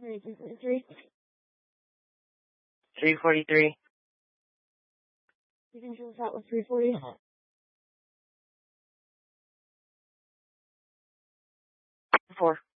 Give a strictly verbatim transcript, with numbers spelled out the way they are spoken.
Three forty-three. three forty-three. You can fill us out with three forty. Four.